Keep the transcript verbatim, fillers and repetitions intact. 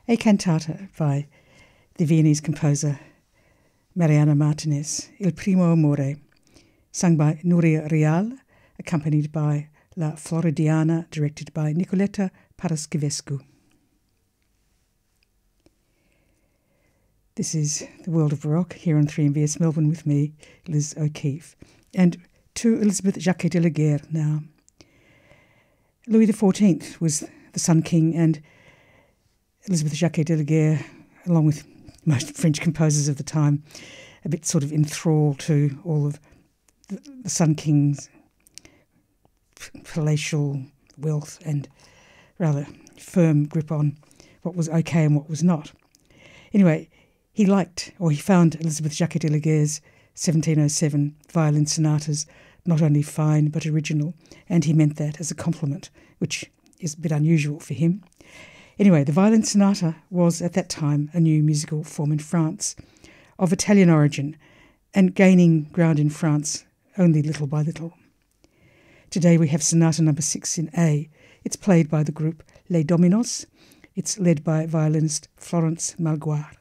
a cantata by the Viennese composer Mariana Martinez, Il Primo Amore, sung by Nuria Real, accompanied by La Floridiana, directed by Nicoletta Paraschivescu. This is The World of Baroque here on three M B S Melbourne with me, Liz O'Keefe. And to Elizabeth Jacquet de la Guerre now. Louis the fourteenth was the Sun King, and Elizabeth Jacquet de la Guerre, along with most French composers of the time, a bit sort of enthralled to all of the, the Sun King's palatial wealth and rather firm grip on what was okay and what was not. Anyway, he liked, or he found Elizabeth Jacquet de la Guerre's seventeen oh seven violin sonatas not only fine but original, and he meant that as a compliment, which is a bit unusual for him. Anyway, the violin sonata was at that time a new musical form in France, of Italian origin, and gaining ground in France only little by little. Today we have Sonata number six in A. It's played by the group Les Dominos. It's led by violinist Florence Malgoire.